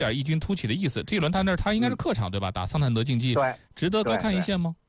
点异军突起的意思。这一轮他应该是客场对吧？打桑坦德竞技， 对， 值得多看一线吗？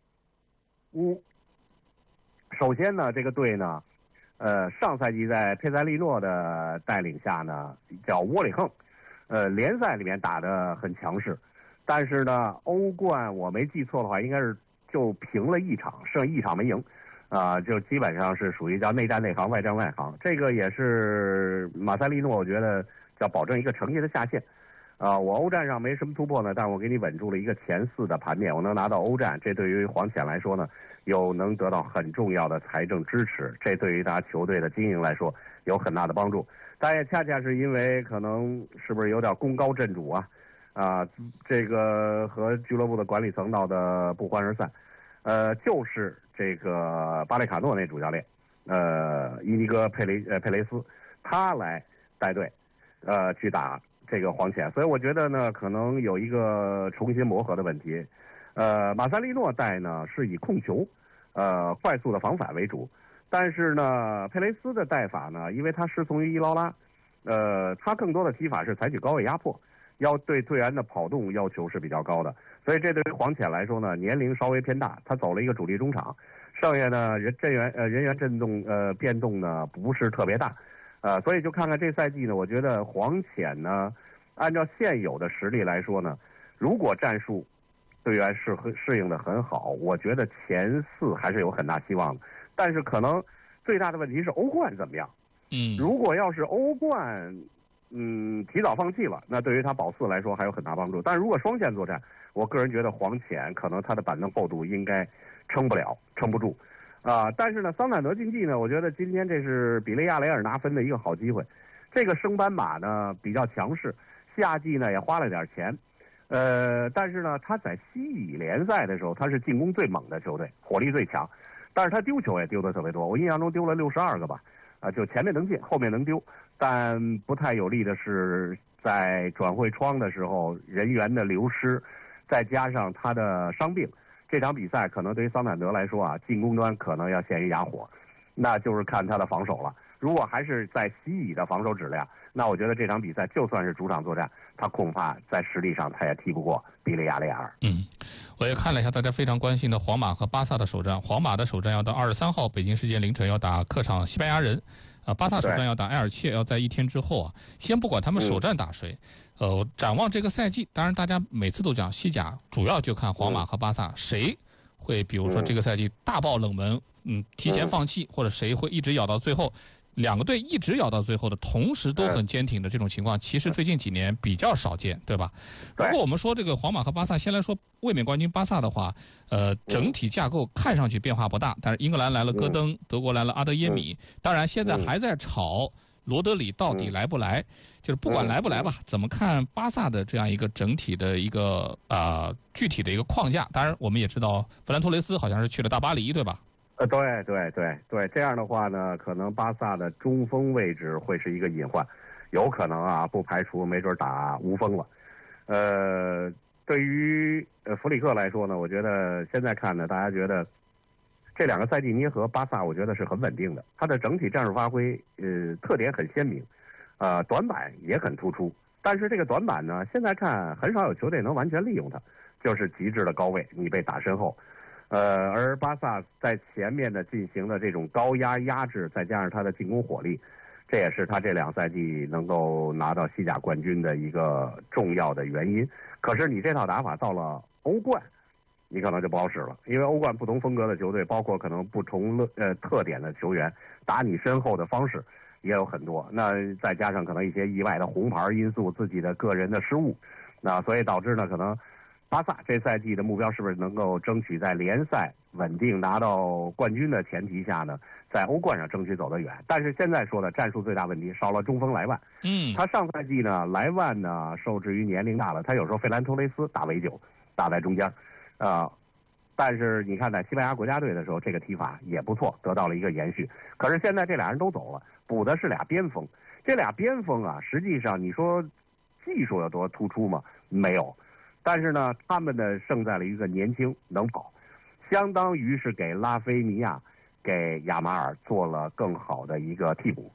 首先呢，这个队呢，上赛季在佩塞利诺的带领下呢，叫窝里横，联赛里面打得很强势，但是呢，欧冠我没记错的话，应该是就平了一场，剩一场没赢，就基本上是属于叫内战内行，外战外行。这个也是马塞利诺，我觉得叫保证一个成绩的下限。我欧战上没什么突破呢，但是我给你稳住了一个前4的盘点，我能拿到欧战，这对于黄潜来说呢，又能得到很重要的财政支持，这对于他球队的经营来说有很大的帮助。但也恰恰是因为可能是不是有点功高震主这个和俱乐部的管理层闹得不欢而散，就是这个巴列卡诺那主教练，伊尼戈佩雷斯，他来带队，去打这个黄潜，所以我觉得呢，可能有一个重新磨合的问题。马塞利诺带呢是以控球，快速的防反为主，但是呢，佩雷斯的带法呢，因为他师从于伊劳拉，他更多的踢法是采取高位压迫，要对队员的跑动要求是比较高的，所以这对于黄潜来说呢，年龄稍微偏大，他走了一个主力中场，剩下呢人员变动呢不是特别大。所以就看看这赛季呢，我觉得黄潜呢，按照现有的实力来说呢，如果战术队员适应的很好，我觉得前4还是有很大希望的。但是可能最大的问题是欧冠怎么样？如果要是欧冠提早放弃了，那对于他保4来说还有很大帮助。但如果双线作战，我个人觉得黄潜可能他的板凳厚度应该撑不住。但是呢，桑坦德竞技呢，我觉得今天这是比利亚雷尔拿分的一个好机会。这个升班马呢比较强势，夏季呢也花了点钱，但是呢，他在西乙联赛的时候，他是进攻最猛的球队，火力最强，但是他丢球也丢得特别多，我印象中丢了62个吧，就前面能进，后面能丢，但不太有利的是在转会窗的时候人员的流失，再加上他的伤病。这场比赛可能对于桑坦德来说进攻端可能要陷于哑火，那就是看他的防守了。如果还是在西乙的防守质量，那我觉得这场比赛就算是主场作战，他恐怕在实力上他也踢不过比利亚雷尔。 我也看了一下大家非常关心的皇马和巴萨的首战，皇马的首战要到23号北京时间凌晨要打客场西班牙人，巴萨首战要打埃尔切，要在1天之后先不管他们首战打谁。展望这个赛季，当然大家每次都讲西甲主要就看皇马和巴萨谁会比如说这个赛季大爆冷门，提前放弃，或者谁会一直咬到最后。2个队一直咬到最后的同时都很坚挺的这种情况，其实最近几年比较少见，对吧？如果我们说这个皇马和巴萨，先来说卫冕冠军巴萨的话，整体架构看上去变化不大，但是英格兰来了戈登，德国来了阿德耶米，当然现在还在吵罗德里到底来不来，就是不管来不来吧，怎么看巴萨的这样一个整体的一个具体的一个框架？当然我们也知道弗兰托雷斯好像是去了大巴黎，对吧？ 对，这样的话呢，可能巴萨的中锋位置会是一个隐患，有可能不排除没准打无锋了。对于弗里克来说呢，我觉得现在看呢，大家觉得这2个赛季捏合巴萨，我觉得是很稳定的，他的整体战术发挥特点很鲜明，短板也很突出。但是这个短板呢，现在看很少有球队能完全利用它，就是极致的高位，你被打身后。而巴萨在前面的进行的这种高压制，再加上他的进攻火力，这也是他这2赛季能够拿到西甲冠军的一个重要的原因。可是你这套打法到了欧冠，你可能就不好使了，因为欧冠不同风格的球队，包括可能不同特点的球员，打你身后的方式也有很多。那再加上可能一些意外的红牌因素，自己的个人的失误，那所以导致呢，可能巴萨这赛季的目标是不是能够争取在联赛稳定拿到冠军的前提下呢，在欧冠上争取走得远？但是现在说的战术最大问题，少了中锋莱万。他上赛季呢，莱万呢受制于年龄大了，他有时候费兰托雷斯打围9，打在中间，但是你看在西班牙国家队的时候，这个踢法也不错，得到了一个延续。可是现在这俩人都走了，补的是俩边锋。这俩边锋实际上你说技术有多突出吗？没有。但是呢，他们呢胜在了一个年轻能跑，相当于是给拉菲尼亚、给亚马尔做了更好的一个替补。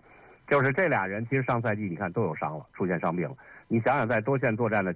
就是这俩人其实上赛季你看都有伤了，出现伤病了。你想想在多线作战的